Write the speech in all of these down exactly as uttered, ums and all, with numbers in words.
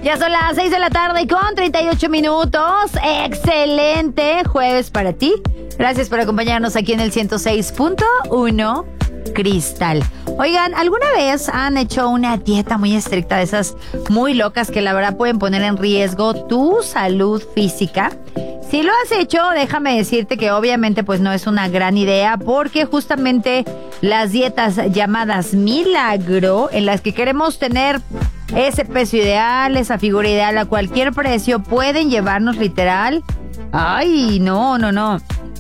Ya son las seis de la tarde con treinta y ocho minutos. Excelente jueves para ti. Gracias por acompañarnos aquí en el ciento seis punto uno Cristal. Oigan, ¿alguna vez han hecho una dieta muy estricta de esas muy locas que la verdad pueden poner en riesgo tu salud física? Si lo has hecho, déjame decirte que obviamente pues no es una gran idea, porque justamente las dietas llamadas milagro, en las que queremos tener ese peso ideal, esa figura ideal a cualquier precio, pueden llevarnos literal, ay, no, no, no,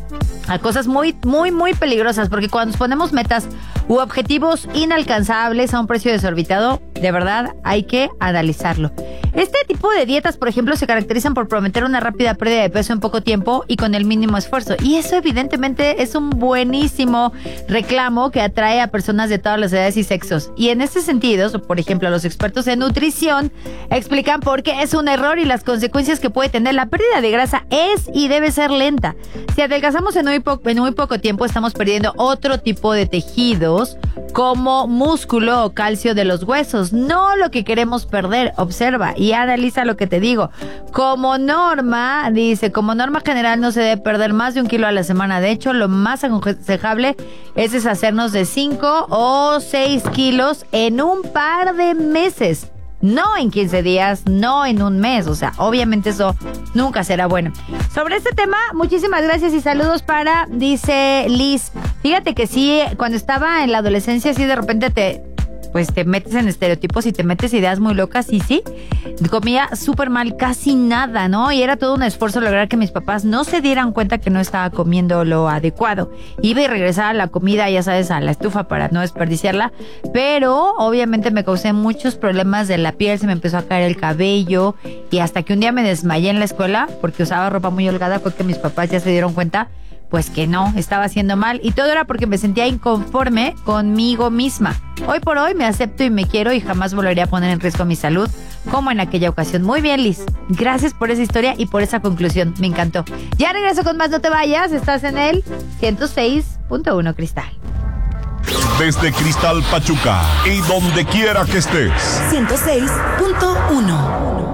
a cosas muy, muy, muy peligrosas, porque cuando nos ponemos metas u objetivos inalcanzables a un precio desorbitado, de verdad hay que analizarlo. Este tipo de dietas, por ejemplo, se caracterizan por prometer una rápida pérdida de peso en poco tiempo y con el mínimo esfuerzo. Y eso evidentemente es un buenísimo reclamo que atrae a personas de todas las edades y sexos. Y en este sentido, por ejemplo, los expertos en nutrición explican por qué es un error y las consecuencias que puede tener. La pérdida de grasa es y debe ser lenta. Si adelgazamos en muy, po- en muy poco tiempo, estamos perdiendo otro tipo de tejidos como músculo o calcio de los huesos. No lo que queremos perder. Observa y analiza lo que te digo. Como norma, dice, como norma general no se debe perder más de un kilo a la semana. De hecho, lo más aconsejable es deshacernos de cinco o seis kilos en un par de meses. No en quince días, no en un mes. O sea, obviamente eso nunca será bueno. Sobre este tema, muchísimas gracias y saludos para, dice Liz. Fíjate que sí, cuando estaba en la adolescencia, sí de repente te... pues te metes en estereotipos y te metes ideas muy locas y sí, comía súper mal, casi nada, ¿no? Y era todo un esfuerzo lograr que mis papás no se dieran cuenta que no estaba comiendo lo adecuado. Iba y regresaba a la comida, ya sabes, a la estufa para no desperdiciarla, pero obviamente me causé muchos problemas de la piel, se me empezó a caer el cabello y hasta que un día me desmayé en la escuela porque usaba ropa muy holgada, fue que mis papás ya se dieron cuenta pues que no, estaba haciendo mal y todo era porque me sentía inconforme conmigo misma. Hoy por hoy me acepto y me quiero y jamás volvería a poner en riesgo mi salud como en aquella ocasión. Muy bien, Liz. Gracias por esa historia y por esa conclusión. Me encantó. Ya regreso con más, no te vayas. Estás en el ciento seis punto uno Cristal. Desde Cristal Pachuca y donde quiera que estés. ciento seis punto uno.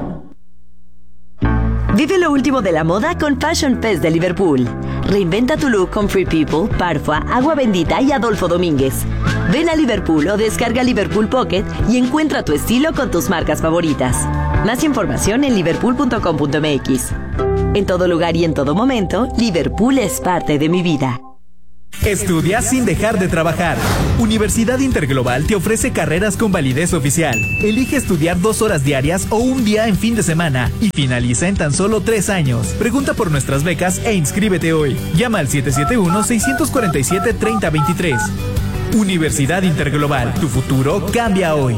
Vive lo último de la moda con Fashion Fest de Liverpool. Reinventa tu look con Free People, Parfua, Agua Bendita y Adolfo Domínguez. Ven a Liverpool o descarga Liverpool Pocket y encuentra tu estilo con tus marcas favoritas. Más información en liverpool punto com punto m x. En todo lugar y en todo momento, Liverpool es parte de mi vida. Estudia sin dejar de trabajar. Universidad Interglobal te ofrece carreras con validez oficial. Elige estudiar dos horas diarias o un día en fin de semana y finaliza en tan solo tres años. Pregunta por nuestras becas e inscríbete hoy. Llama al siete siete uno, seis cuatro siete, tres cero dos tres. Universidad Interglobal, tu futuro cambia hoy.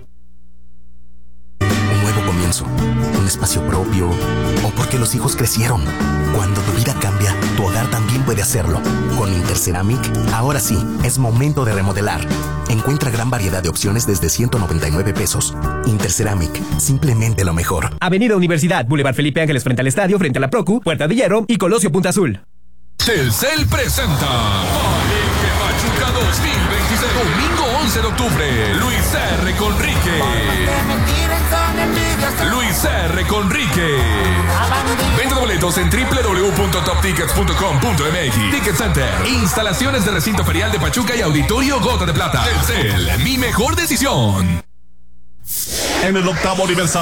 Un nuevo comienzo, un espacio propio o porque los hijos crecieron. Cuando tu vida cambia, tu hogar también puede hacerlo. Con Interceramic, ahora sí, es momento de remodelar. Encuentra gran variedad de opciones desde ciento noventa y nueve pesos. Interceramic, simplemente lo mejor. Avenida Universidad, Boulevard Felipe Ángeles frente al estadio, frente a la Procu, Puerta de Hierro y Colosio Punta Azul. Telcel presenta Palenque Pachuca dos mil veintiséis, domingo once de octubre. Luis R. Conrique. Luis R. Conrique. Venta de boletos en doble u doble u doble u punto top tickets punto com punto m x. Ticket Center. Instalaciones de recinto ferial de Pachuca y Auditorio Gota de Plata. Telcel, mi mejor decisión. En el octavo aniversario